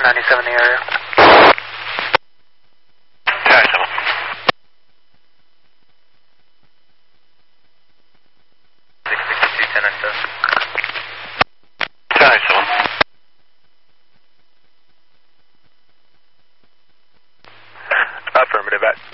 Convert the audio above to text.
1097 in the area. Tower 7. Tower 7. Affirmative, at